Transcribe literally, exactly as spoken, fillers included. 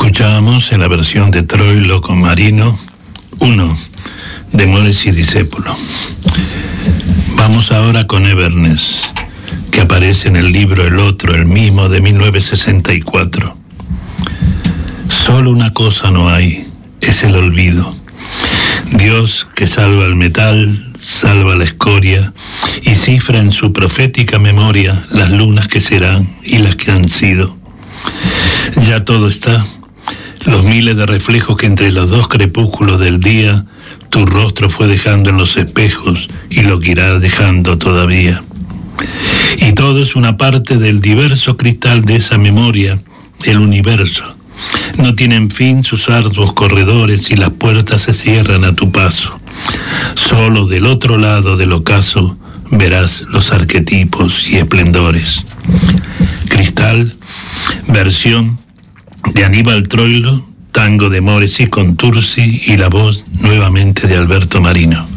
Escuchábamos en la versión de Troilo con Marino uno de Mores y Discépolo. Vamos ahora con Everness, que aparece en el libro El Otro, el mismo de mil novecientos sesenta y cuatro. Solo una cosa no hay, es el olvido. Dios que salva el metal, salva la escoria y cifra en su profética memoria las lunas que serán y las que han sido. Ya todo está, los miles de reflejos que entre los dos crepúsculos del día tu rostro fue dejando en los espejos y lo que irá dejando todavía. Y todo es una parte del diverso cristal de esa memoria, el universo. No tienen fin sus arduos corredores y las puertas se cierran a tu paso. Solo del otro lado del ocaso verás los arquetipos y esplendores. Cristal, versión de Aníbal Troilo, tango de Mores y Contursi y la voz nuevamente de Alberto Marino.